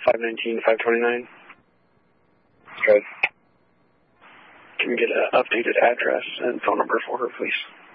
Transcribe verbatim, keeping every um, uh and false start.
five nineteen, five twenty-nine. Okay. Can we get an updated address and phone number for her, please?